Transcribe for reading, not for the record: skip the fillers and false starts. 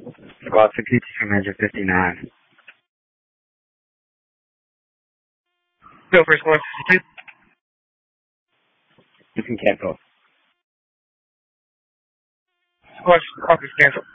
Squad 52, Major 59. Go for squad 52. You can cancel. Squad office cancel.